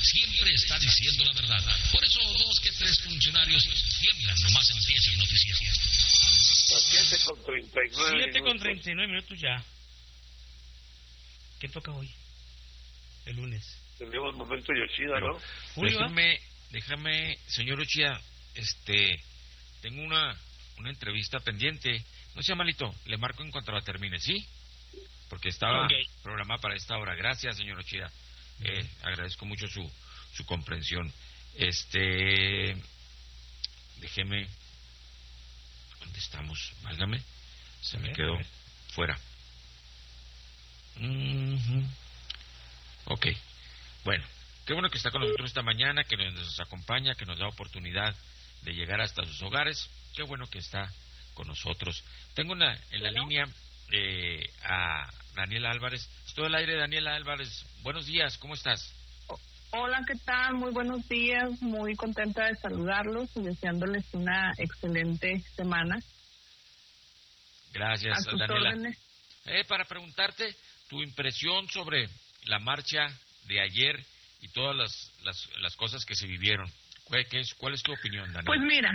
siempre está diciendo la verdad. Por eso 2 que 3 funcionarios tiemblan nomás empieza el noticiero. Las 7:39. 7:39 minutos ya. ¿Qué toca hoy? El lunes. Tenemos el momento Yoshida, ¿no? Julio, déjame, señor Uchida, tengo una entrevista pendiente. No sea malito, le marco en cuanto la termine, ¿sí? Porque estaba programada para esta hora. Gracias, señor Uchida. Agradezco mucho su comprensión. Déjeme. ¿Dónde estamos? Válgame. Se me quedó fuera. Ok. Bueno, qué bueno que está con nosotros esta mañana, que nos acompaña, que nos da oportunidad de llegar hasta sus hogares. Qué bueno que está con nosotros. Tengo en la línea a Daniela Álvarez. Estoy al aire, Daniela Álvarez. Buenos días, ¿cómo estás? Hola, ¿qué tal? Muy buenos días. Muy contenta de saludarlos y deseándoles una excelente semana. Gracias, a sus Daniela. Órdenes. Para preguntarte tu impresión sobre la marcha de ayer y todas las cosas que se vivieron. ¿Cuál es tu opinión, Daniela? Pues mira,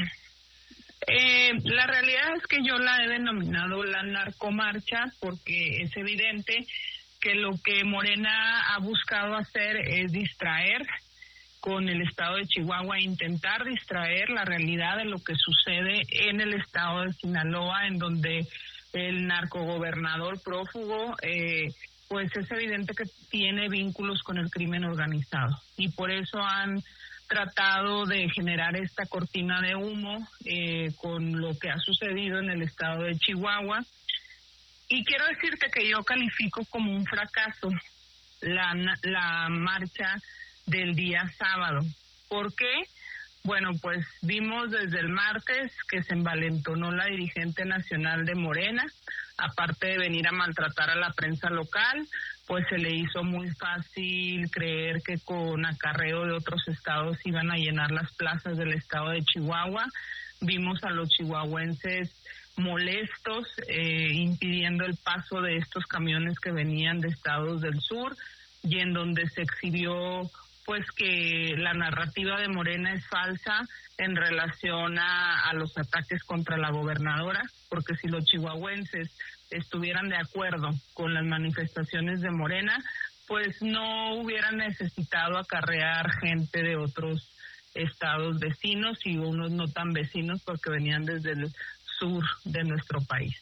la realidad es que yo la he denominado la narcomarcha porque es evidente que lo que Morena ha buscado hacer es distraer con el estado de Chihuahua, intentar distraer la realidad de lo que sucede en el estado de Sinaloa, en donde el narcogobernador prófugo, pues es evidente que tiene vínculos con el crimen organizado. Y por eso han tratado de generar esta cortina de humo con lo que ha sucedido en el estado de Chihuahua. Y quiero decirte que yo califico como un fracaso la marcha del día sábado. ¿Por qué? Bueno, pues vimos desde el martes que se envalentonó la dirigente nacional de Morena, aparte de venir a maltratar a la prensa local, pues se le hizo muy fácil creer que con acarreo de otros estados iban a llenar las plazas del estado de Chihuahua. Vimos a los chihuahuenses molestos, impidiendo el paso de estos camiones que venían de estados del sur, y en donde se exhibió pues que la narrativa de Morena es falsa en relación a los ataques contra la gobernadora, porque si los chihuahuenses estuvieran de acuerdo con las manifestaciones de Morena, pues no hubieran necesitado acarrear gente de otros estados vecinos y unos no tan vecinos porque venían desde el sur de nuestro país.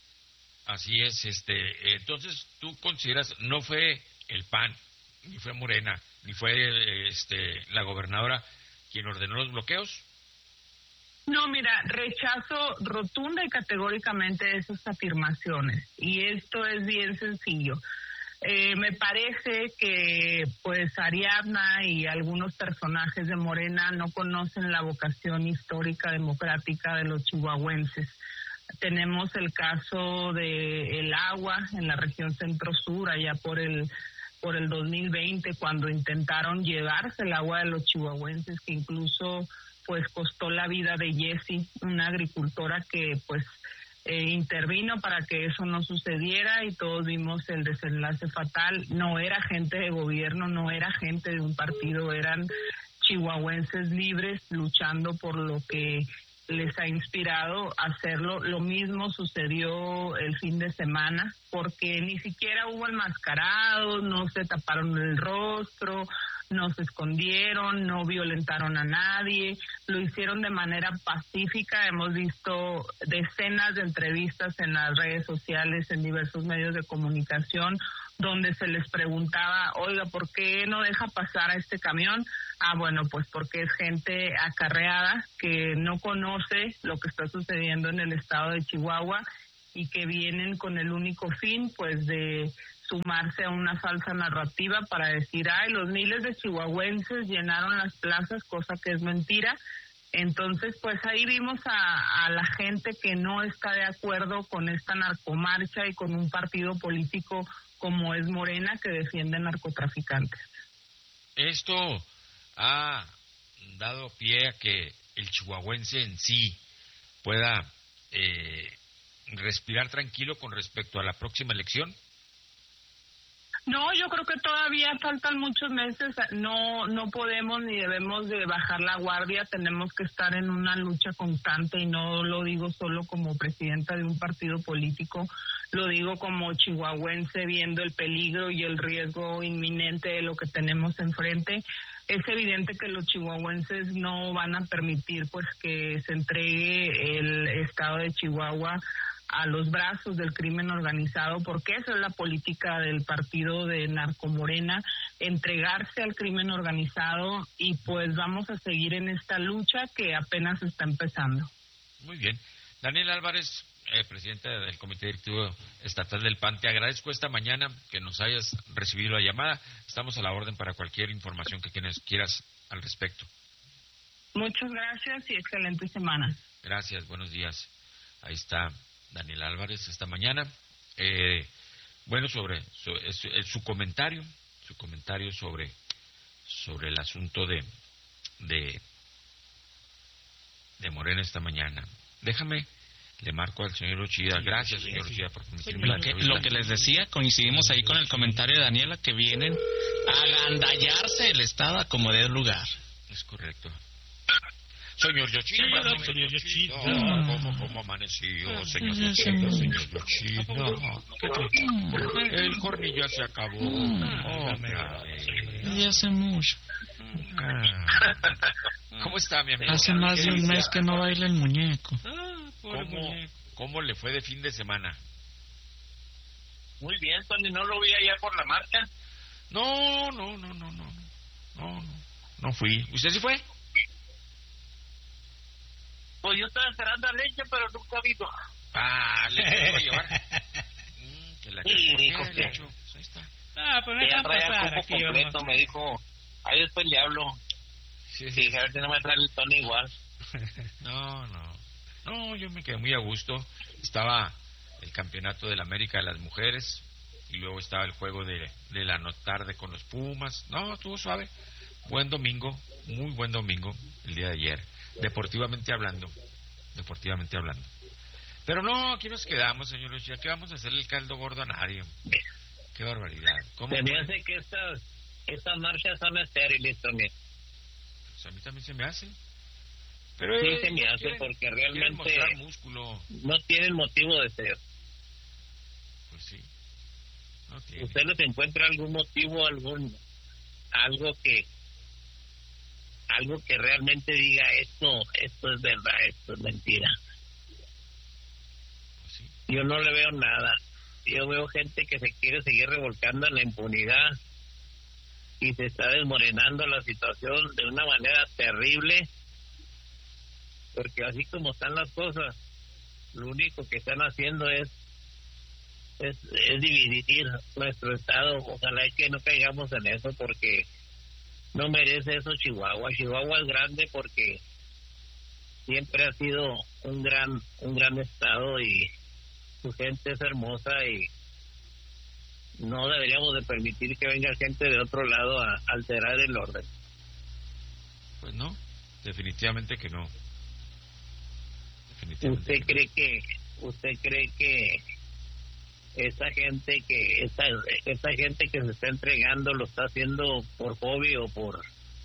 Así es, entonces tú consideras, no fue el PAN, ni fue Morena, ni fue la gobernadora quien ordenó los bloqueos. No, mira, rechazo rotunda y categóricamente esas afirmaciones, y esto es bien sencillo. Me parece que pues Ariadna y algunos personajes de Morena no conocen la vocación histórica democrática de los chihuahuenses. Tenemos el caso de el agua en la región centro-sur, allá por el 2020, cuando intentaron llevarse el agua de los chihuahuenses, que incluso pues costó la vida de Jessie, una agricultora que pues intervino para que eso no sucediera, y todos vimos el desenlace fatal. No era gente de gobierno, no era gente de un partido, eran chihuahuenses libres luchando por lo que les ha inspirado a hacerlo. Lo mismo sucedió el fin de semana, porque ni siquiera hubo enmascarados, no se taparon el rostro, no se escondieron, no violentaron a nadie, lo hicieron de manera pacífica. Hemos visto decenas de entrevistas en las redes sociales, en diversos medios de comunicación, donde se les preguntaba, oiga, ¿por qué no deja pasar a este camión? Bueno, pues porque es gente acarreada que no conoce lo que está sucediendo en el estado de Chihuahua y que vienen con el único fin, pues, de sumarse a una falsa narrativa para decir, los miles de chihuahuenses llenaron las plazas, cosa que es mentira. Entonces, pues ahí vimos a la gente que no está de acuerdo con esta narcomarcha y con un partido político como es Morena, que defiende narcotraficantes. Esto ha dado pie a que el chihuahuense en sí pueda respirar tranquilo con respecto a la próxima elección. No, yo creo que todavía faltan muchos meses. No podemos ni debemos de bajar la guardia. Tenemos que estar en una lucha constante, y no lo digo solo como presidenta de un partido político, lo digo como chihuahuense, viendo el peligro y el riesgo inminente de lo que tenemos enfrente. Es evidente que los chihuahuenses no van a permitir pues que se entregue el estado de Chihuahua a los brazos del crimen organizado, porque esa es la política del partido de Narcomorena, entregarse al crimen organizado, y pues vamos a seguir en esta lucha que apenas está empezando. Muy bien. Daniel Álvarez, presidente del Comité Directivo Estatal del PAN, te agradezco esta mañana que nos hayas recibido la llamada. Estamos a la orden para cualquier información que quieras al respecto. Muchas gracias y excelente semana. Gracias, buenos días. Ahí está Daniel Álvarez esta mañana. Bueno, sobre su comentario sobre el asunto de Morena esta mañana. Déjame, le marco al señor Uchida. Gracias, señor Uchida, por permitirme la entrevista. Lo que les decía, coincidimos ahí con el comentario de Daniela, que vienen a agandallarse el Estado a como dé lugar. Es correcto. Señor Yoshida, señor Yoshida. ¿Cómo amaneció, señor Yoshida? Señor Yoshida. El jornillo ya se acabó. Ya hace mucho. ¿Cómo está, mi amigo? Hace más de un mes que no baila el muñeco. ¿Cómo le fue de fin de semana? Muy bien, Tony, ¿no lo vi allá por la marcha? No fui. ¿Usted sí fue? Pues yo estaba esperando a leche, pero nunca vino. ¿Le voy a llevar? Que la Sí, dijo que... Ahí está. Pero no dejan pasar aquí, completo, me dijo, ahí después le hablo. Sí, a ver si no me trae el Tony igual. No, yo me quedé muy a gusto. Estaba el campeonato de la América de las mujeres, y luego estaba el juego de la tarde con los Pumas. No, estuvo suave. Buen domingo, muy buen domingo el día de ayer, deportivamente hablando. Pero no, aquí nos quedamos, señor Lucía. ¿Qué vamos a hacerle el caldo gordo a nadie? Qué barbaridad. Se me hace que estas marchas son estériles, Tony. Pues a mí también se me hace. Pero sí, se me hace porque realmente músculo. No tienen motivo de ser. Pues sí. No tiene. ¿Usted les encuentra algún motivo, algo que realmente diga esto es verdad, esto es mentira? Pues sí. Yo no le veo nada. Yo veo gente que se quiere seguir revolcando en la impunidad, y se está desmoronando la situación de una manera terrible, porque así como están las cosas, lo único que están haciendo es dividir nuestro estado. Ojalá que no caigamos en eso, porque no merece eso Chihuahua. Chihuahua es grande porque siempre ha sido un gran estado, y su gente es hermosa, y no deberíamos de permitir que venga gente de otro lado a alterar el orden. Pues no, definitivamente que no. ¿Usted cree que esa gente que se está entregando lo está haciendo por hobby o por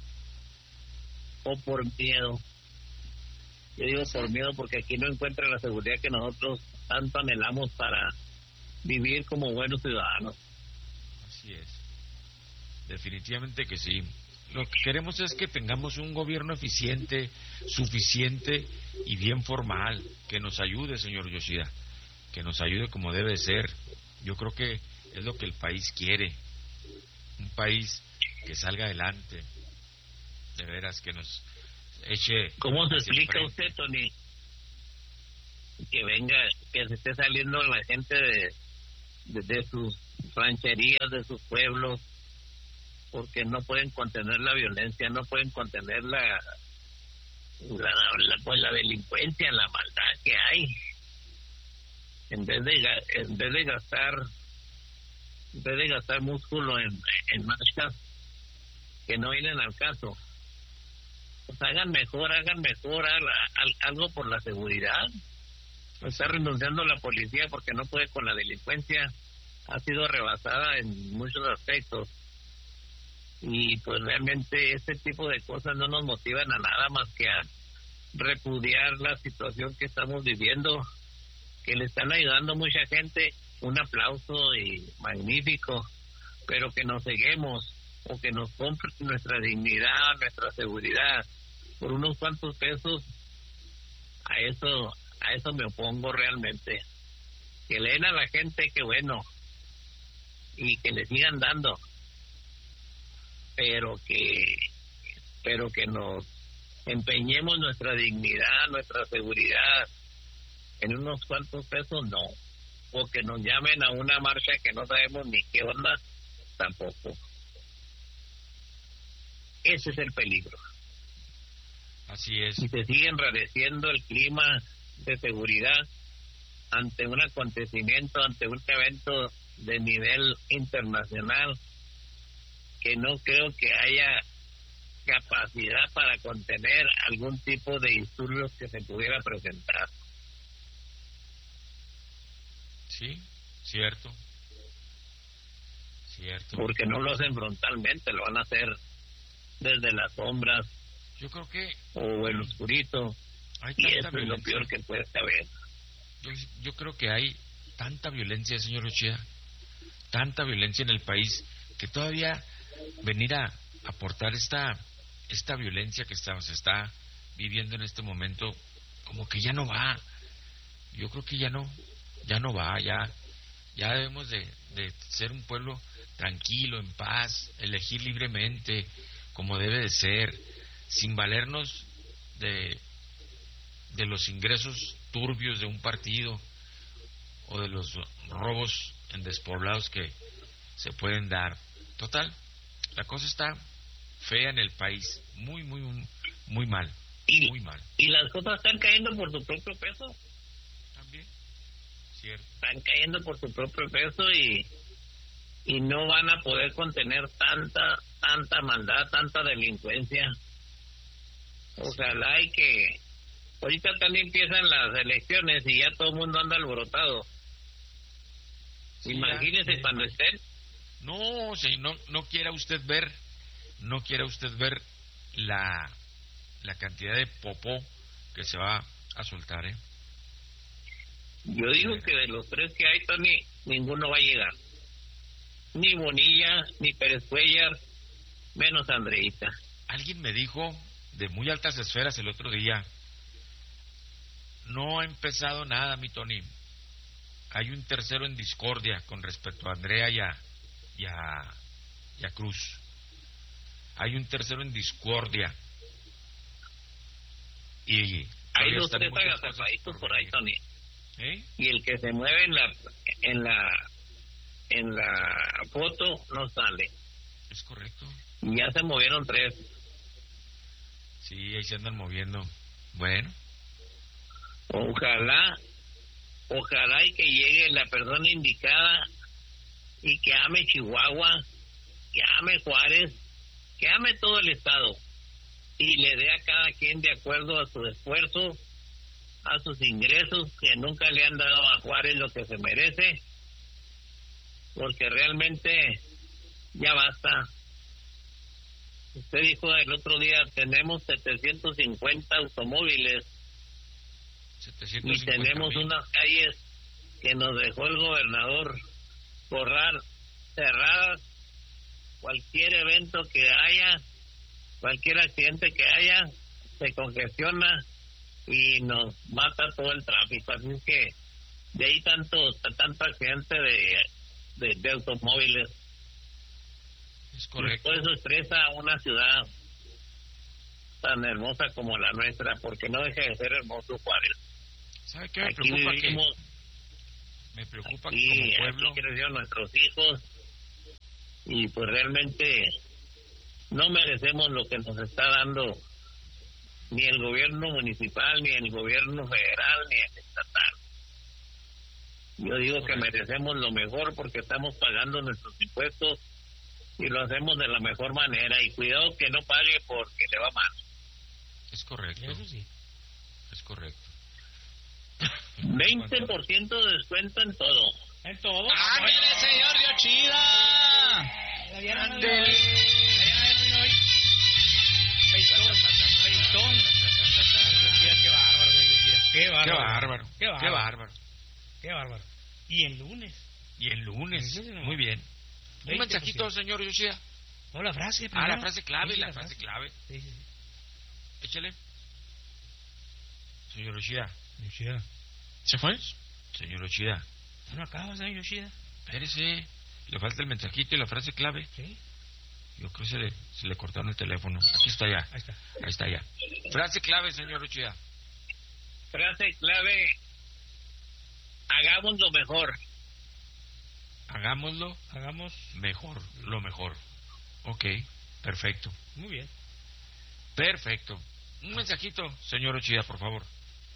miedo? Yo digo por miedo porque aquí no encuentra la seguridad que nosotros tanto anhelamos para vivir como buenos ciudadanos. Así es. Definitivamente que sí. Lo que queremos es que tengamos un gobierno eficiente, suficiente y bien formal, que nos ayude, señor Yoshida, que nos ayude como debe ser. Yo creo que es lo que el país quiere, un país que salga adelante, de veras, que nos eche... ¿Cómo se explica usted, Tony, que se esté saliendo la gente de sus rancherías, de sus pueblos, porque no pueden contener la violencia, no pueden contener la delincuencia, la maldad que hay? En vez de gastar músculo en marchas que no vienen al caso, pues hagan mejor algo por la seguridad. Está renunciando la policía porque no puede con la delincuencia. ha sido rebasada en muchos aspectos. Y pues realmente este tipo de cosas no nos motivan a nada más que a repudiar la situación que estamos viviendo, que le están ayudando mucha gente. Un aplauso y magnífico, pero que nos ceguemos o que nos compren nuestra dignidad, nuestra seguridad por unos cuantos pesos, a eso me opongo realmente. Que le den a la gente, que bueno, y que le sigan dando, pero que nos empeñemos nuestra dignidad, nuestra seguridad en unos cuantos pesos, no. O que nos llamen a una marcha que no sabemos ni qué onda, tampoco. Ese es el peligro. Así es. Y se sigue enrareciendo el clima de seguridad ante un acontecimiento, ante un evento de nivel internacional, que no creo que haya capacidad para contener algún tipo de disturbios que se pudiera presentar. Sí, cierto. Porque no lo hacen frontalmente, lo van a hacer desde las sombras. Yo creo que... o el oscurito. Y eso es lo peor que puede haber. Yo creo que hay tanta violencia, señor Uchida, tanta violencia en el país, que todavía venir a aportar esta violencia que se está viviendo en este momento, como que ya no va. Yo creo que ya no va, ya debemos de ser un pueblo tranquilo, en paz, elegir libremente, como debe de ser, sin valernos de los ingresos turbios de un partido o de los robos en despoblados que se pueden dar. Total, la cosa está fea en el país, muy mal, muy mal. Y las cosas están cayendo por su propio peso. También, cierto. Están cayendo por su propio peso y no van a poder contener tanta maldad, tanta delincuencia. Ojalá y que ahorita también empiezan las elecciones y ya todo el mundo anda alborotado. Sí, imagínese cuando estén. No, señor, no quiera usted ver la cantidad de popó que se va a soltar, ¿eh? Yo digo que de los tres que hay, Tony, ninguno va a llegar. Ni Bonilla, ni Pérez Cuellar, menos Andreita. Alguien me dijo de muy altas esferas el otro día, no ha empezado nada, mi Tony. Hay un tercero en discordia con respecto a Andrea y a Cruz. Hay un tercero en discordia. Y hay dos, tres agazapaítos por ahí, Tony. ¿Eh? Y el que se mueve en la foto no sale. Es correcto. Y ya se movieron tres. Sí, ahí se andan moviendo. Bueno. Ojalá y que llegue la persona indicada y que ame Chihuahua, que ame Juárez, que ame todo el estado y le dé a cada quien de acuerdo a su esfuerzo, a sus ingresos, que nunca le han dado a Juárez lo que se merece, porque realmente ya basta. Usted dijo el otro día, tenemos 750 automóviles 750 y tenemos unas calles que nos dejó el gobernador borrar, cerradas. Cualquier evento que haya, cualquier accidente que haya, se congestiona y nos mata todo el tráfico. Así es que de ahí tanto accidente de automóviles. Es correcto. Por eso estresa a una ciudad tan hermosa como la nuestra, porque no deja de ser hermoso Juárez. ¿Sabe qué me aquí preocupa? Vivimos, me preocupa aquí, que como pueblo... aquí crecieron nuestros hijos y pues realmente no merecemos lo que nos está dando ni el gobierno municipal, ni el gobierno federal, ni el estatal. Yo digo que merecemos lo mejor porque estamos pagando nuestros impuestos y lo hacemos de la mejor manera, y cuidado que no pague porque le va mal. Es correcto. Eso sí. Es correcto. 20% de descuento en todo. En todo. ¡Ándale, señor Yoshida! La Diana no vino hoy. Feitón. Qué bárbaro, Yoshida. Qué bárbaro. Qué bárbaro. Y el lunes. Muy bien. Un mensajito, señor Yoshida. No, la frase primero. La frase clave, Sí, la frase clave. Sí. Échale. Señor Yoshida. ¿Se fue? Señor Yoshida. No acaba, señor Yoshida. Espérese. Le falta el mensajito y la frase clave. Sí. Yo creo que se le cortaron el teléfono. Aquí está ya. Ahí está. Ahí está ya. Frase clave, señor Yoshida. Frase clave, hagamos lo mejor. Hagámoslo Hagamos. mejor, lo mejor. Ok, perfecto. Muy bien. Perfecto. Un mensajito, señor Yoshida, por favor.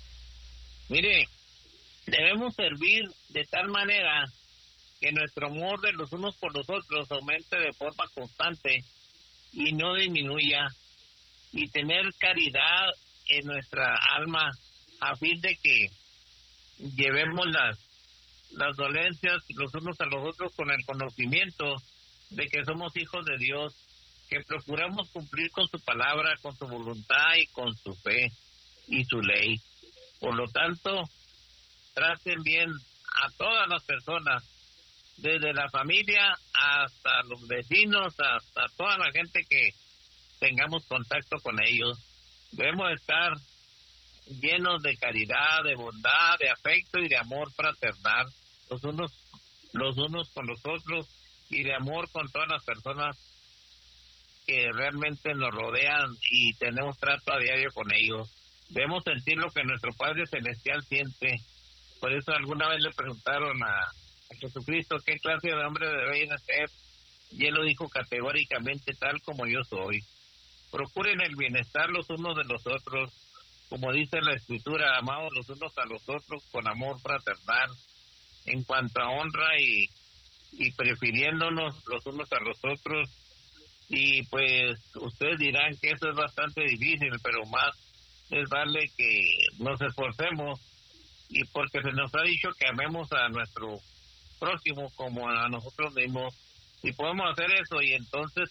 Mire, debemos servir de tal manera que nuestro amor de los unos por los otros aumente de forma constante y no disminuya, y tener caridad en nuestra alma a fin de que llevemos las dolencias los unos a los otros con el conocimiento de que somos hijos de Dios, que procuramos cumplir con su palabra, con su voluntad y con su fe y su ley. Por lo tanto, traten bien a todas las personas, desde la familia hasta los vecinos, hasta toda la gente que tengamos contacto con ellos. Debemos estar llenos de caridad, de bondad, de afecto y de amor fraternal, los unos con los otros, y de amor con todas las personas que realmente nos rodean y tenemos trato a diario con ellos. Debemos sentir lo que nuestro Padre Celestial siente. Por eso alguna vez le preguntaron a Jesucristo qué clase de hombre debe ser, y él lo dijo categóricamente: tal como yo soy. Procuren el bienestar los unos de los otros, como dice la Escritura, amados los unos a los otros con amor fraternal, en cuanto a honra y prefiriéndonos los unos a los otros. Y pues ustedes dirán que eso es bastante difícil, pero más es vale que nos esforcemos, y porque se nos ha dicho que amemos a nuestro próximo como a nosotros mismos, y podemos hacer eso, y entonces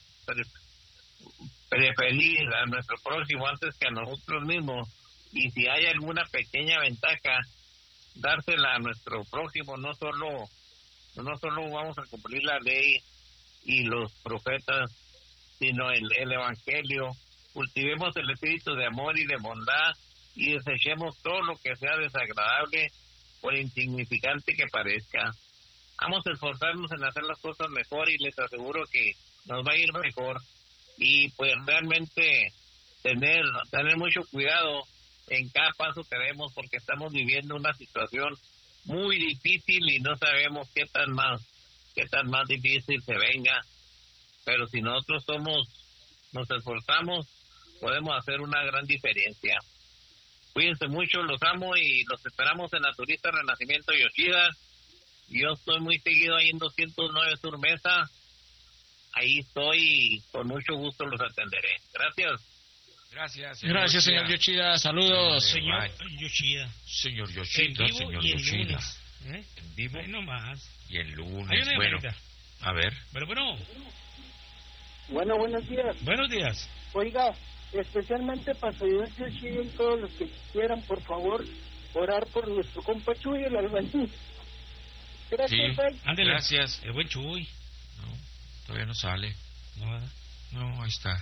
preferir a nuestro próximo antes que a nosotros mismos, y si hay alguna pequeña ventaja, dársela a nuestro prójimo. No solo vamos a cumplir la ley y los profetas, sino el evangelio. Cultivemos el espíritu de amor y de bondad, y desechemos todo lo que sea desagradable, por insignificante que parezca. Vamos a esforzarnos en hacer las cosas mejor, y les aseguro que nos va a ir mejor. Y pues realmente tener mucho cuidado en cada paso que demos, porque estamos viviendo una situación muy difícil y no sabemos qué tan más difícil se venga. Pero si nosotros nos esforzamos, podemos hacer una gran diferencia. Cuídense mucho, los amo, y los esperamos en la Turista Renacimiento Yoshida. Yo estoy muy seguido ahí en 209 Sur Mesa. Ahí estoy, y con mucho gusto los atenderé. Gracias. Gracias, señor Yoshida. Saludos. Señor Yoshida. Señor Yoshida, En vivo señor y el Yoshida. lunes. En vivo Ahí nomás. y el Hay lunes. una Bueno, llamadita. a ver. Bueno. Bueno, buenos días. Buenos días. Oiga, especialmente para ayudar a Yoshida y todos los que quieran, por favor, orar por nuestro compa Chuy, el albañil. Gracias, Sí. bye. Ándele. Gracias. El buen Chuy. No, todavía no sale. No, ¿verdad? No, ahí está.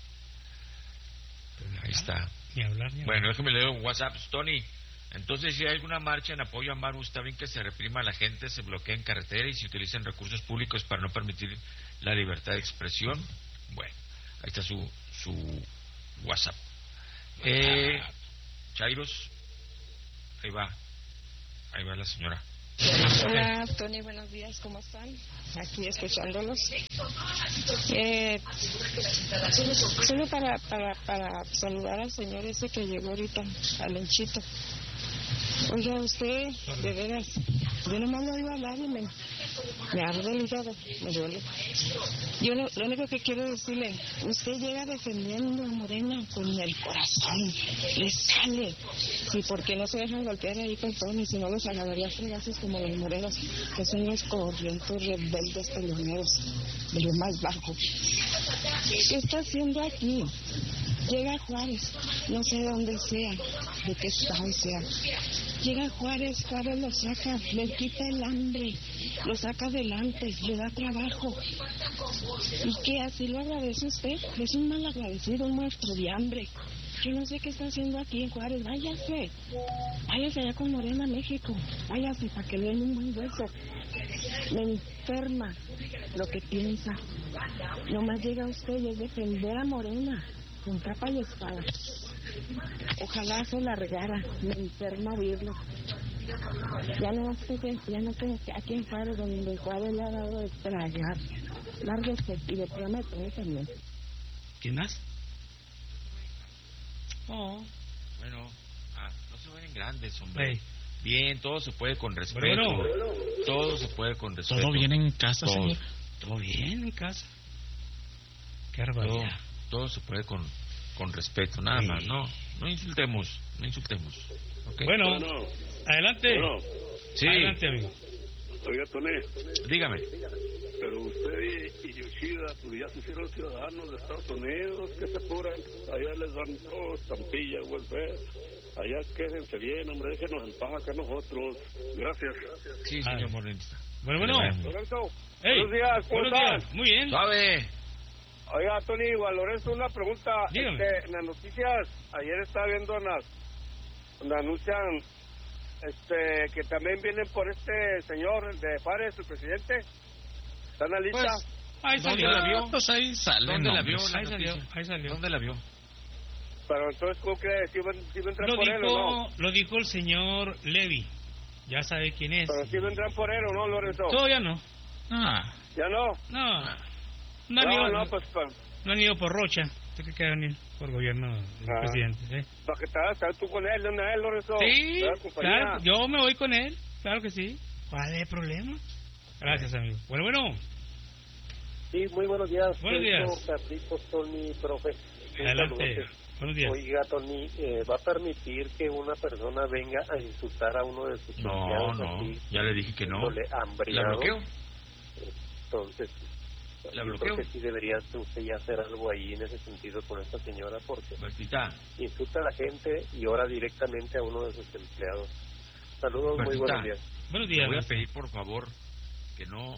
Ahí está. Ni hablar. Bueno, déjeme leer un WhatsApp. Tony, entonces si hay alguna marcha en apoyo a Maru, está bien que se reprima a la gente, se bloquee en carretera y se utilicen recursos públicos para no permitir la libertad de expresión. Bueno, ahí está su WhatsApp. Chairos, ahí va la señora. Hola, Tony, buenos días, ¿cómo están? Aquí escuchándolos. Solo para saludar al señor ese que llegó ahorita, al Lenchito. Oiga, usted, de veras, yo nomás lo iba a hablar y Me arde el hígado, me duele. Yo lo único que quiero decirle, usted llega defendiendo a Morena con el corazón, le sale. ¿Y por qué no se dejan golpear ahí con Tony? Si no los agarraría fregazos como los morenos, que son los corrientos rebeldes peleoneros de lo más bajo. ¿Qué está haciendo aquí? Llega Juárez, no sé de dónde sea, de qué estado sea. Llega Juárez lo saca, le quita el hambre, lo saca adelante, le da trabajo. ¿Y qué así lo agradece usted? Es un mal agradecido, un muerto de hambre. Yo no sé qué está haciendo aquí en Juárez, váyase allá con Morena, México, váyase para que le den un buen beso. Me enferma lo que piensa. Nomás llega usted y es defender a Morena con capa y espada. Ojalá se largara, me enferma oírlo. Ya no sé aquí en Juárez, donde Juárez le ha dado de tragar. Lárguese y le prometo también. ¿Quién más? Oh. Bueno, no se ven grandes, hombre. Bien, todo se puede con respeto. Bueno. Todo se puede con respeto. ¿Todo bien en casa, señor? Todo bien en casa. Qué barbaridad. Todo se puede con respeto, nada más. No insultemos. ¿Okay? Bueno, adelante. Sí. Adelante, amigo. Oiga, Tony. Dígame. Pero usted y Yoshida, pues ya se hicieron ciudadanos de Estados Unidos, que se curan, allá les dan todo, estampilla, welfare, allá quédense bien, hombre, déjenos en paz acá nosotros. Gracias. Sí, señor Morenista. Bueno. Lorenzo, Hey, buenos días, ¿cómo estás? Muy bien. Suave. Oiga, Tony, igual, Lorenzo, una pregunta. Dígame. En las noticias, ayer estaba viendo donde anuncian que también vienen por este señor de Juárez, el presidente. ¿Está en la lista? Pues, ahí salió. ¿Dónde la vio? Pues ahí sale. ¿Dónde la vio? Ahí salió. ¿Dónde la vio? Pero entonces, ¿cómo crees? ¿Si va a entrar por él o no? Lo dijo el señor Levy. Ya sabe quién es. Pero si vendrán por él o no, Lorenzo. Todavía no. ¿Ya no? No. Pues no han ido por Rocha. ¿Usted cree que van a ir por gobierno del presidente? Para que estás tú con él, ¿dónde es él, Lorenzo? Sí, claro, yo me voy con él. Claro que sí. ¿Cuál es el problema? Gracias, amigo. Bueno. Sí, muy buenos días. Buenos días. Carlitos, Tony, profe. Adelante. Buenos días. Oiga, Tony, ¿va a permitir que una persona venga a insultar a uno de sus empleados? No, ya le dije que no. ¿La bloqueo? Entonces, ¿la yo bloqueo? creo que sí debería usted ya hacer algo ahí en ese sentido con esta señora, porque insulta a la gente y ora directamente a uno de sus empleados. Saludos, muy buenos días. Buenos días. Le voy a pedir, por favor, que no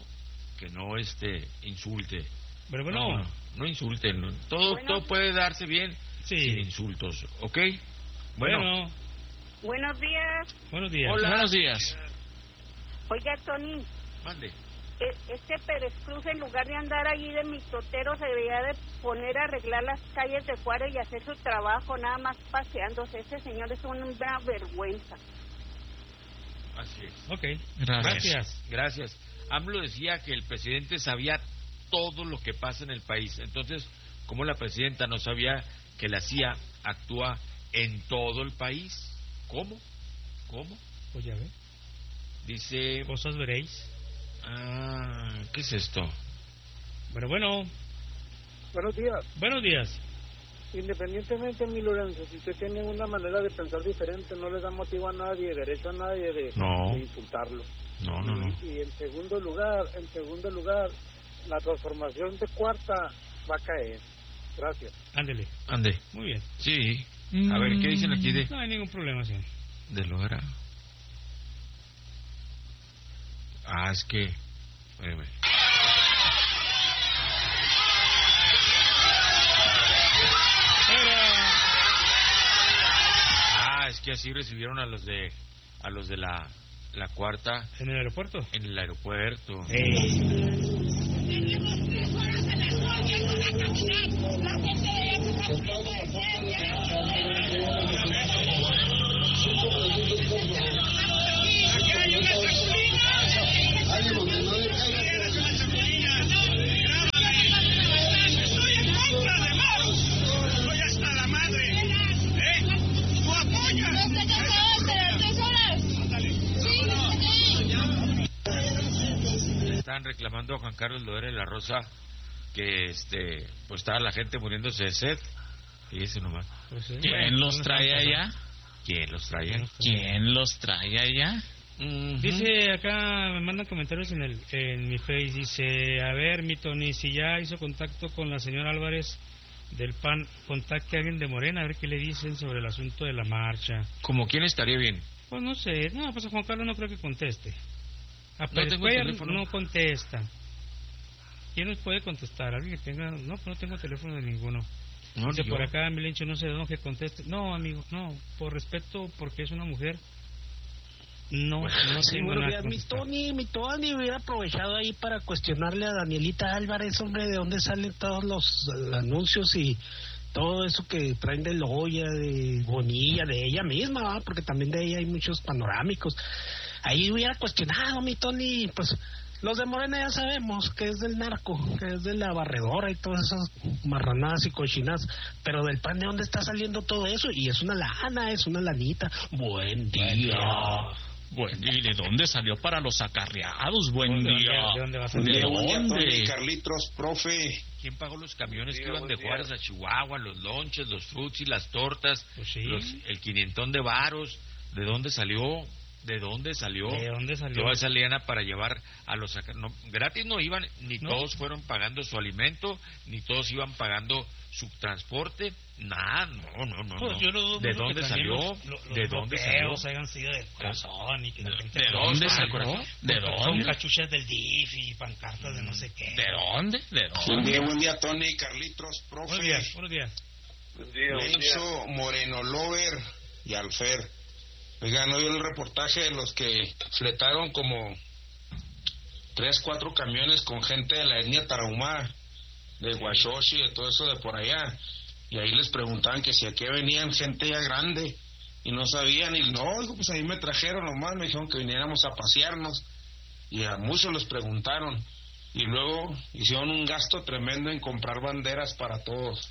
insulte. Pero no insulten. Todo puede darse bien sin insultos, ¿ok? Bueno. Buenos días. Buenos días. Hola. Buenos días. Oiga, Tony. Mande. Este Pérez Cruz, en lugar de andar allí de mitotero, se debería de poner a arreglar las calles de Juárez y hacer su trabajo, nada más paseándose. Ese señor es una vergüenza. Así es. Ok. Gracias. AMLO decía que el presidente sabía todo lo que pasa en el país. Entonces, ¿cómo la presidenta no sabía que la CIA actúa en todo el país? ¿Cómo? Pues ya ve. Dice... Cosas veréis. ¿Qué es esto? Bueno. Buenos días. Independientemente, mi Lorenzo, si usted tiene una manera de pensar diferente, no le da motivo a nadie, derecho a nadie de insultarlo. No. Y en segundo lugar, la transformación de Cuarta va a caer. Gracias. Ándele. Muy bien. Sí. A ver, ¿qué dicen aquí de...? No hay ningún problema, señor. De Logra. Es que... Espérame. Es que así recibieron a los de la Cuarta. ¿En el aeropuerto? En el aeropuerto. reclamando a Juan Carlos Loera de la Rosa que pues estaba la gente muriéndose de sed. Fíjese nomás. Pues sí. ¿Quién los trae allá? ¿Quién los trae? ¿Quién los trae allá? Dice acá, me mandan comentarios en mi Face, dice, a ver, mi Tony, si ya hizo contacto con la señora Álvarez del PAN, contacte a alguien de Morena, a ver qué le dicen sobre el asunto de la marcha. ¿Como quién estaría bien? Pues no sé, no, pues a Juan Carlos no creo que conteste. A no tengo teléfono. No contesta. ¿Quién nos puede contestar? ¿Alguien que tenga? No, pues no tengo teléfono de ninguno. No, dice por acá, Milencho, no sé de dónde que conteste. No, amigo, no, por respeto, porque es una mujer. No sí, buenos días, mi Tony hubiera aprovechado ahí para cuestionarle a Danielita Álvarez, hombre, de dónde salen todos los anuncios y todo eso que traen de Loya, de Bonilla, de ella misma, ¿va? Porque también de ella hay muchos panorámicos. Ahí hubiera cuestionado, mi Tony, pues los de Morena ya sabemos que es del narco, que es de la barredora y todas esas marranadas y cochinadas, pero del PAN, ¿de dónde está saliendo todo eso? Y es una lana, es una lanita. Buen día. Bueno, ¿y de dónde salió para los acarreados? Buen día. ¿De dónde va a salir? ¿De dónde? Carlitos, profe. ¿Quién pagó los camiones que iban de Juárez a Chihuahua, los lonches, los frutsis, las tortas, pues sí, el 500 de varos? ¿De dónde salió? ¿De dónde salió? Toda esa liana para llevar a los... No, gratis no iban, ni todos fueron pagando su alimento, ni todos iban pagando su transporte, nada, no. Pues yo lo dudo. ¿De dónde salió? ¿De dónde salió? Hayan sido del corazón y que la gente... ¿De dónde salió? ¿De dónde? Con cachuchas del DIF y pancartas de no sé qué. ¿De dónde? ¿De dónde? Buen día, Tony, Carlitos, profe. Buenos días. Lenzo, Moreno Lover y Alfer. Oiga, ¿no vio el reportaje de los que fletaron como 3-4 camiones con gente de la etnia tarahumara, de Huachochi, de todo eso de por allá? Y ahí les preguntaban que si aquí venían gente ya grande y no sabían, y no, digo, pues ahí me trajeron nomás, me dijeron que viniéramos a pasearnos, y a muchos les preguntaron, y luego hicieron un gasto tremendo en comprar banderas para todos.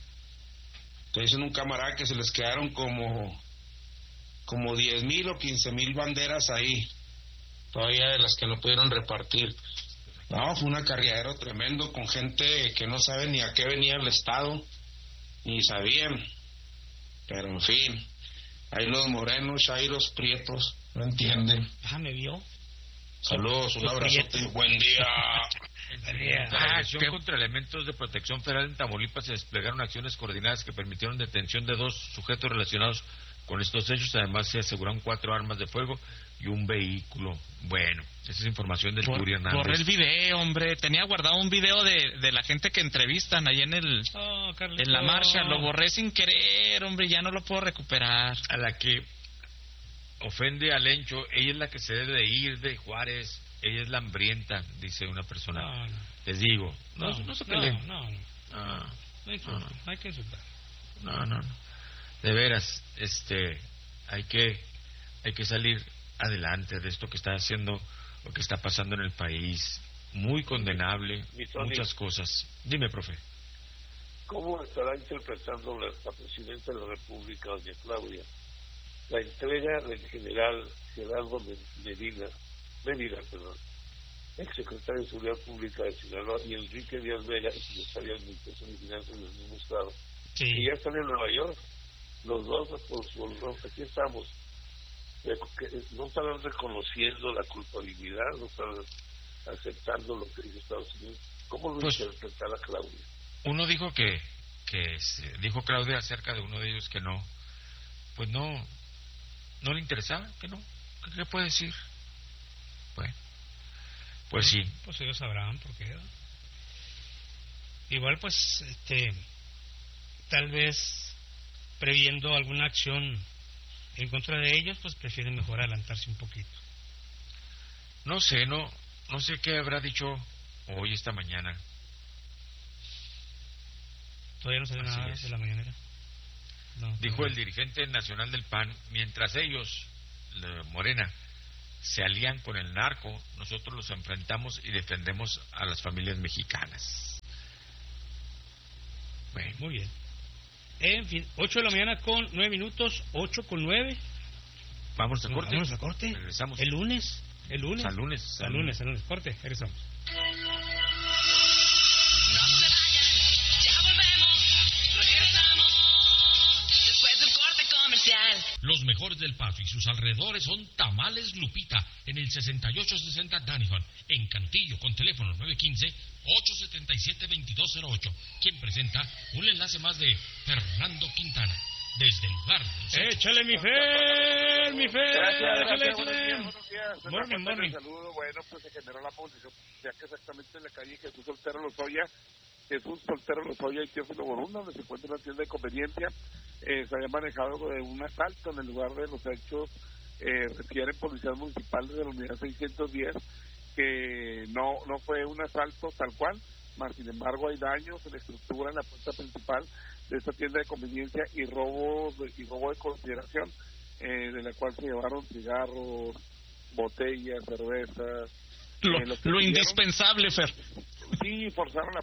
Te dicen un camarada que se les quedaron como 10,000 o 15,000 banderas ahí, todavía de las que no pudieron repartir. No, fue un acarreadero tremendo con gente que no sabe ni a qué venía el Estado, ni sabían. Pero en fin, ahí los morenos, chairos, prietos, no entienden. ¿Me vio? Saludos, un abrazote, buen día. La Dirección contra Elementos de Protección Federal en Tamaulipas se desplegaron acciones coordinadas que permitieron detención de 2 sujetos relacionados con estos hechos. Además se aseguraron 4 armas de fuego y un vehículo. Bueno, esa es información del Turi Hernández. Borré el video, hombre. Tenía guardado un video de la gente que entrevistan ahí en la marcha. Lo borré sin querer, hombre. Ya no lo puedo recuperar. A la que ofende a Lencho, ella es la que se debe de ir de Juárez. Ella es la hambrienta, dice una persona. No. Les digo, no se peleen. No hay que insultar. No. De veras, hay que salir adelante de esto que está haciendo, lo que está pasando en el país. Muy condenable, muchas cosas. Dime, profe. ¿Cómo estará interpretando la presidenta de la República, doña Claudia, la entrega del general Gerardo Medina, ex secretario de Seguridad Pública de Sinaloa, y Enrique Díaz Vega, secretario de Administración y Finanzas del mismo estado, y ya están en Nueva York, los dos, aquí estamos, no están reconociendo la culpabilidad, no están aceptando lo que dice Estados Unidos. ¿Cómo lo interpretará Claudia? Uno dijo que dijo Claudia acerca de uno de ellos que no le interesaba, que no, ¿qué puede decir? Bueno, pues sí. Pues ellos sabrán por qué. Igual pues, tal vez previendo alguna acción en contra de ellos, pues prefieren mejor adelantarse un poquito. No sé qué habrá dicho hoy, esta mañana. Todavía no salió nada de la mañanera. Dijo el dirigente nacional del PAN, mientras ellos, Morena, se alían con el narco, nosotros los enfrentamos y defendemos a las familias mexicanas. Bueno, muy bien. En fin, 8 de la mañana con 9 minutos, 8:09. Vamos a corte. Vamos a corte. Regresamos. El lunes. Al lunes. Corte, regresamos. Gracias. Los mejores del Paso y sus alrededores son Tamales Lupita, en el 6860 Danihon, en Cantillo, con teléfono 915-877-2208. Quien presenta un enlace más de Fernando Quintana, desde el lugar. ¡Échale mi fe! ¡Mi fe! Gracias, buenos días. Morning. Saludo. Bueno, pues se generó la movilización, ya que exactamente en la calle Jesús Soltero Lozoya y Teófilo Borunda, donde se encuentra una tienda de conveniencia, se había manejado un asalto en el lugar de los hechos. Refieren policías municipales de la unidad 610 que no fue un asalto tal cual, mas sin embargo hay daños en la estructura, en la puerta principal de esta tienda de conveniencia y robo de consideración, de la cual se llevaron cigarros, botellas, cervezas. Lo indispensable, Fer. Sí, forzaron la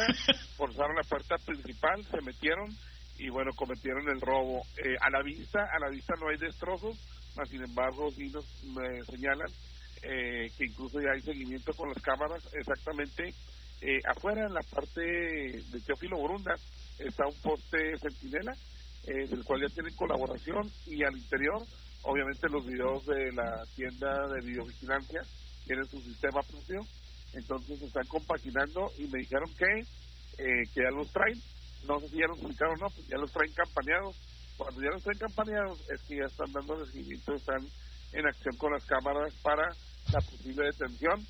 puerta principal, se metieron y bueno, cometieron el robo. A la vista no hay destrozos, mas sin embargo sí nos señalan que incluso ya hay seguimiento con las cámaras. Exactamente afuera, en la parte de Teófilo Borunda, está un poste centinela, del cual ya tienen colaboración, y al interior, obviamente los videos de la tienda de videovigilancia tienen su sistema propio. Entonces se están compaginando y me dijeron que ya los traen. No sé si ya los publicaron o no, pues ya los traen campaneados. Cuando ya los traen campaneados es que ya están dando seguimiento, están en acción con las cámaras para la posible detención.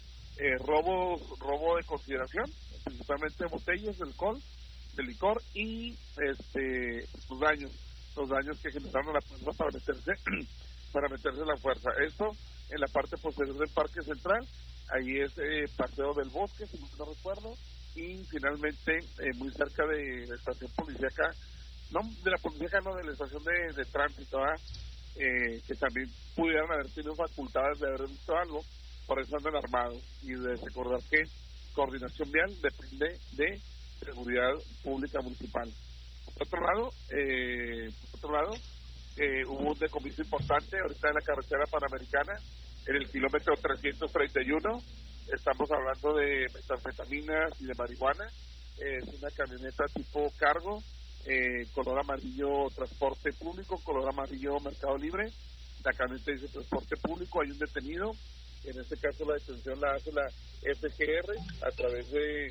Robo de consideración, principalmente botellas de alcohol, de licor, y los daños que generaron la fuerza para meterse la fuerza. Esto en la parte posterior del Parque Central. Ahí es Paseo del Bosque, si no recuerdo, y finalmente muy cerca de la estación policíaca, de la estación de tránsito, que también pudieran haber tenido facultades de haber visto algo, por eso andan armados. Y de recordar que coordinación vial depende de seguridad pública municipal. Por otro lado, hubo un decomiso importante ahorita en la carretera panamericana, en el kilómetro 331. Estamos hablando de metanfetaminas y de marihuana. Es una camioneta tipo cargo, color amarillo transporte público, color amarillo Mercado Libre. La camioneta dice transporte público, hay un detenido. En este caso la detención la hace la FGR a través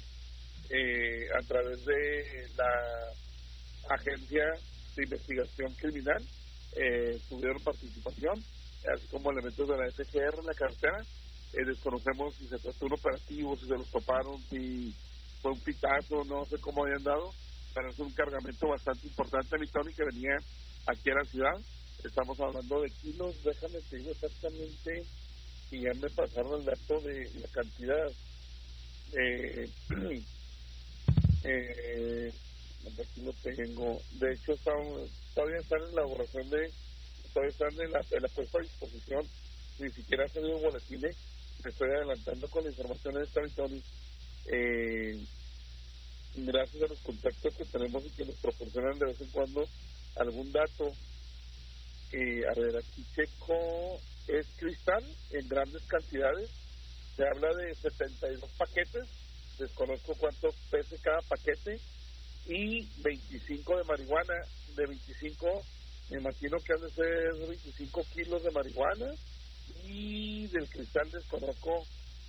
de la Agencia de Investigación Criminal. Tuvieron participación, así como elementos de la FGR en la carretera. Desconocemos si se trató de un operativo, si se los toparon, si fue un pitazo, no sé cómo habían dado, pero es un cargamento bastante importante, mi Tony, que venía aquí a la ciudad. Estamos hablando de kilos, déjame te digo exactamente, y ya me pasaron el dato de la cantidad. Aquí lo tengo. De hecho, todavía están en la elaboración todavía están en la puesta a disposición. Ni siquiera ha salido boletines. Me estoy adelantando con la información de esta, Tony. Gracias a los contactos que tenemos y que nos proporcionan de vez en cuando algún dato. A ver, aquí checo. Es cristal en grandes cantidades. Se habla de 72 paquetes. Desconozco cuánto pese cada paquete. Y 25 de marihuana. De 25, me imagino que han de ser 25 kilos de marihuana. Y del cristal desconozco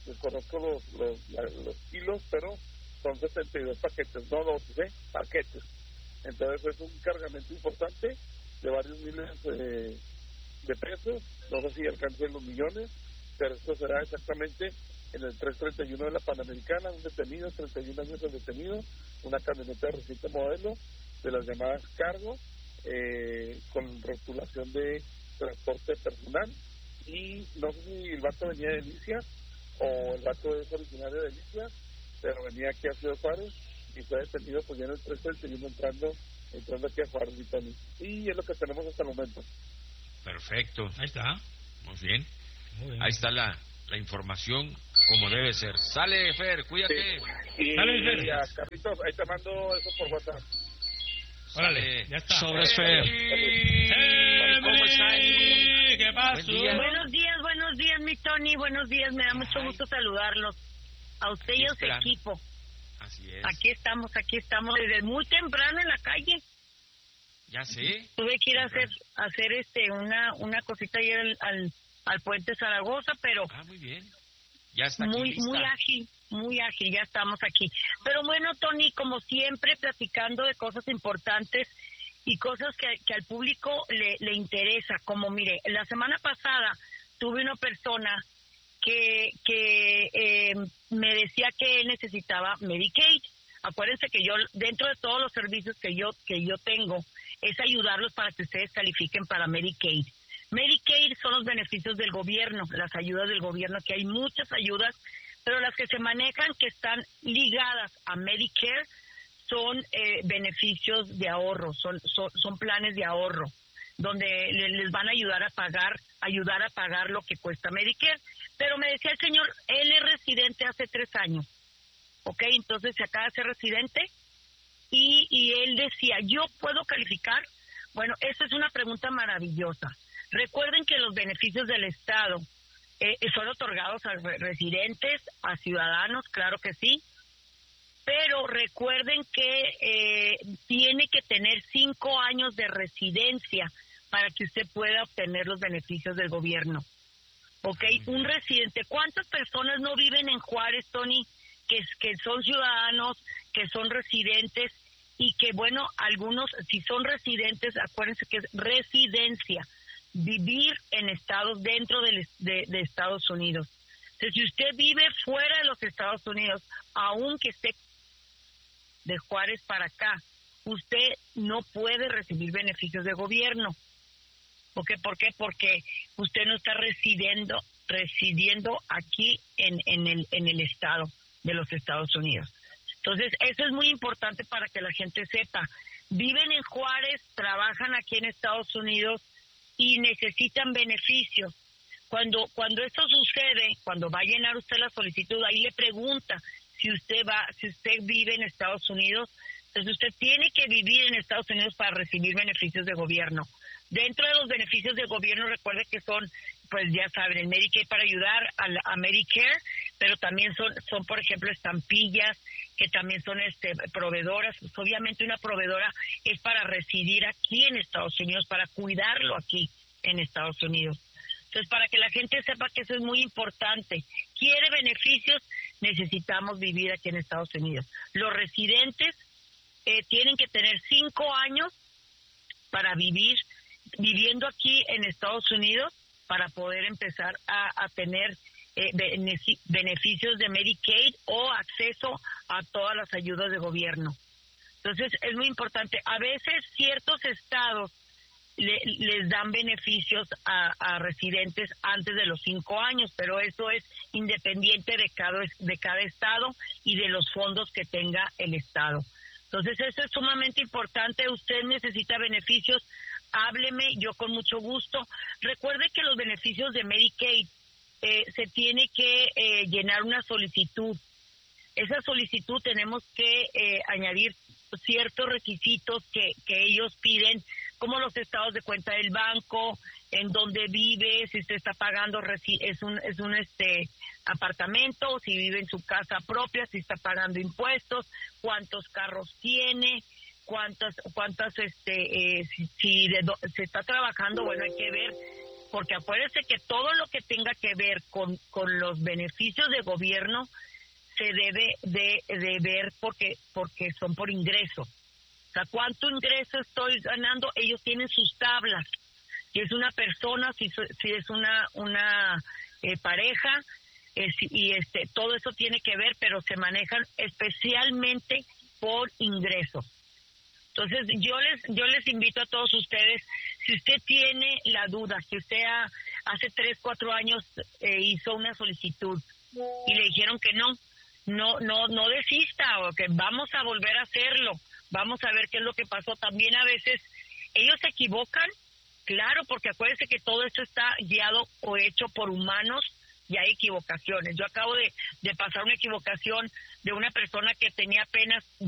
los kilos, pero son 72 paquetes, no dosis, paquetes. Entonces es un cargamento importante de varios miles de pesos. No sé si alcancen los millones, pero esto será exactamente en el 331 de la Panamericana. Un detenido, 31 años de detenido, una camioneta de reciente modelo de las llamadas cargo, con rotulación de transporte personal. Y no sé si el vato venía de Delicia o el vato es originario de Delicia, pero venía aquí a Ciudad Juárez y fue detenido pues ya en el 331 entrando aquí a Juárez, y es lo que tenemos hasta el momento. Perfecto. Ahí está. Muy bien. Ahí está la información como debe ser. Sale, Fer, cuídate. Sí. Sale, Fer. Carlitos, ahí te mando eso por WhatsApp. Órale, ya está. Sobres, Fer. ¿Cómo están? ¿Qué pasó? Buenos días, mi Tony. Buenos días, me da mucho gusto saludarlos. A usted y a su equipo. Así es. Aquí estamos desde muy temprano en la calle. Ya sé. Tuve que ir a hacer una cosita ayer al Puente Zaragoza, pero... muy bien. Ya está aquí muy ágil, ya estamos aquí. Pero bueno, Tony, como siempre, platicando de cosas importantes y cosas que al público le interesa. Como, mire, la semana pasada tuve una persona que me decía que él necesitaba Medicaid. Acuérdense que yo, dentro de todos los servicios que yo tengo, es ayudarlos para que ustedes califiquen para Medicaid. Medicaid son los beneficios del gobierno, las ayudas del gobierno, que hay muchas ayudas, pero las que se manejan, que están ligadas a Medicare, son beneficios de ahorro, son planes de ahorro, donde les van a ayudar a pagar lo que cuesta Medicare. Pero me decía el señor, él es residente hace 3 años, ¿ok? Entonces se acaba de ser residente, y él decía, ¿yo puedo calificar? Bueno, esa es una pregunta maravillosa. Recuerden que los beneficios del Estado son otorgados a residentes, a ciudadanos, claro que sí, pero recuerden que tiene que tener 5 años de residencia para que usted pueda obtener los beneficios del gobierno. ¿Ok? Un residente. ¿Cuántas personas no viven en Juárez, Tony, que son ciudadanos, que son residentes, y que, bueno, algunos, si son residentes, acuérdense que es residencia, vivir en estados dentro de Estados Unidos. Entonces, si usted vive fuera de los Estados Unidos, aunque esté de Juárez para acá, usted no puede recibir beneficios de gobierno. ¿Por qué? Porque usted no está residiendo aquí en el estado de los Estados Unidos. Entonces, eso es muy importante para que la gente sepa. Viven en Juárez, trabajan aquí en Estados Unidos y necesitan beneficios. Cuando esto sucede, cuando va a llenar usted la solicitud, ahí le pregunta si usted vive en Estados Unidos. Entonces, usted tiene que vivir en Estados Unidos para recibir beneficios de gobierno. Dentro de los beneficios de gobierno, recuerde que son, pues ya saben, el Medicaid para ayudar a Medicare, pero también son, por ejemplo, estampillas, que también son proveedoras. Pues obviamente una proveedora es para residir aquí en Estados Unidos, para cuidarlo aquí en Estados Unidos. Entonces, para que la gente sepa que eso es muy importante. ¿Quiere beneficios? Necesitamos vivir aquí en Estados Unidos. Los residentes tienen que tener 5 años para viviendo aquí en Estados Unidos, para poder empezar a tener beneficios de Medicaid o acceso a todas las ayudas de gobierno. Entonces, es muy importante. A veces ciertos estados les dan beneficios a residentes antes de los 5 años, pero eso es independiente de cada estado y de los fondos que tenga el estado. Entonces, eso es sumamente importante. Usted necesita beneficios, hábleme, yo con mucho gusto. Recuerde que los beneficios de Medicaid se tiene que llenar una solicitud. Esa solicitud tenemos que añadir ciertos requisitos que ellos piden, como los estados de cuenta del banco, en donde vive, si usted está pagando es un apartamento, o si vive en su casa propia, si está pagando impuestos, cuántos carros tiene, si se está trabajando. Bueno, hay que ver, porque acuérdense que todo lo que tenga que ver con los beneficios de gobierno se debe de ver porque son por ingreso. O sea, ¿cuánto ingreso estoy ganando? Ellos tienen sus tablas. Si es una persona, si es una pareja, todo eso tiene que ver, pero se manejan especialmente por ingresos. Entonces, yo les invito a todos ustedes, si usted tiene la duda, si usted hace 3, 4 años hizo una solicitud y le dijeron que no desista, o que vamos a volver a hacerlo, vamos a ver qué es lo que pasó. También a veces ellos se equivocan, claro, porque acuérdense que todo esto está guiado o hecho por humanos y hay equivocaciones. Yo acabo de pasar una equivocación de una persona que tenía apenas